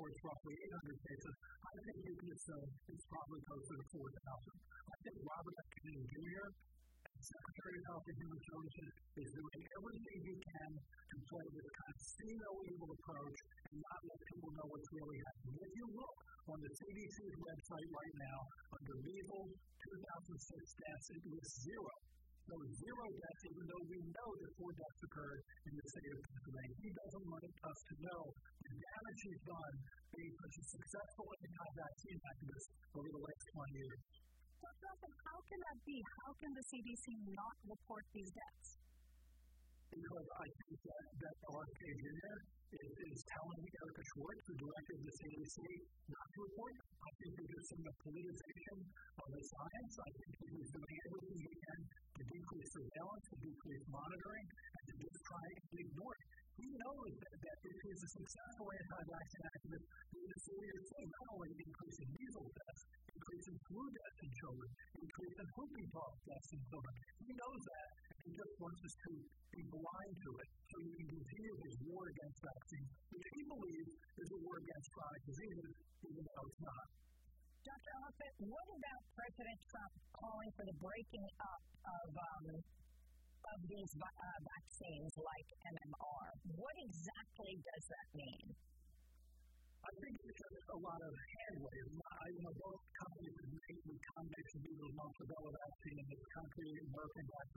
reports roughly 800 cases. I think you can assume it's probably closer to 4,000. I think Robert F. Kennedy Jr., Secretary of Health and Human Services, is doing everything he can to play this kind of see no evil approach and not let people know what's really happening. If you look on the CDC's website right now, under measles 2006 deaths, it was zero. So zero deaths, even though we know that 4 deaths occurred in the state of Pennsylvania. He doesn't want us to know the damage he's done being such a successful anti-vaccine activist over the last 20 years. Dr. Elfman, how can that be? How can the CDC not report these deaths? Because I think that RFK Jr. is telling Erica Schwartz, the director of the CDC, not to report. I think they're just seeing a politicization of the science. I think he's doing everything he can to decrease surveillance, to decrease monitoring, and to just try and ignore it. He knows that if he's a successful anti-vaccine activist, he's a serious thing, not only increasing measles deaths, increasing flu deaths in children, increasing whooping cough deaths in children. He knows that, and he just wants us to be blind to it, so he can continue his war against vaccines, which he believes is a war against chronic diseases, even though it's not. Dr. Elfman, what about President Trump calling for the breaking up of these vaccines like MMR? What exactly does that mean? I think it's just a lot of hand-waving. Both companies have made the combination of measles and rubella vaccine in this country, Merck and